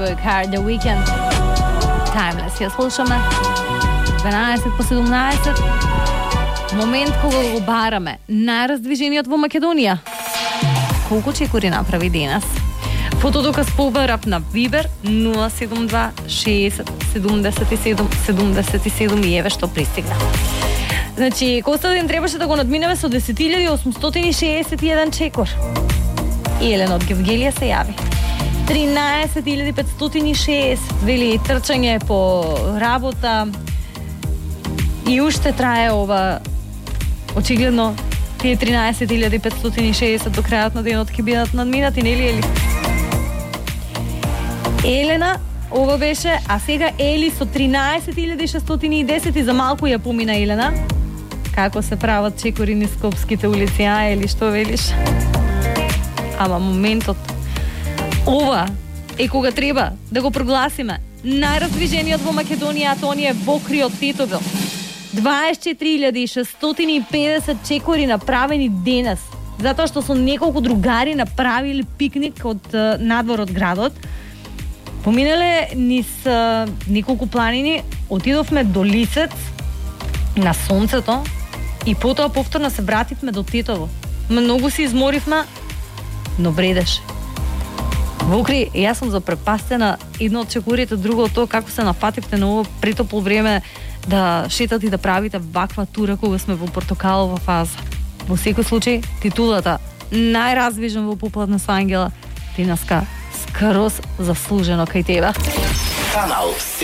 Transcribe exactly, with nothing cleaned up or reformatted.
Work Hard, The Weeknd. Timeless, ја слушаме. дванаесет по седумнаесет. Момент кога го бараме најраздвижениот во Македонија. Колку чекори направи денес? Фотодоказ по Uber на Viber нула седум два шеесет седумдесет и седум седумдесет и седум и еве што пристигна. Значи, Костадин требаше да го надминеме со десет илјади осумстотини шеесет и еден чекор. И Елена од Гевгелија се јави. тринаесет илјади петстотини и шеесет, вели трчање по работа и уште трае ова. Очигледно, тие тринаесет илјади петстотини и шеесет до крајот на денот ќе бидат надминати, нели Ели? Елена, ова беше, а сега Ели со тринаесет илјади шестстотини и десет и за малку ја помина Елена. Како се прават чекори низ скопските улици, а Ели, што велиш? Ама моментот, ова е кога треба да го прогласиме најраздвижениот во Македонија, а тоа ни е Бокриот Тетовил. дваесет и четири илјади шестстотини и педесет чекори направени денес, затоа што со неколку другари направиле пикник од надвор од градот. Поминале низ неколку планини, отидовме до Лисец, на сонцето, и потоа повторно се вративме до Тетово. Многу се изморивме, но бредеше. Вокри, јас сум запрепастена, едно од чекорите, друго од тоа како се нафативте на ово претопло време да шетате и да правите ваква тура кога сме во портокалова фаза. Во секој случај, титулата најраздвижен во попладна со Ангела денеска скроз заслужено кај тебе. Канал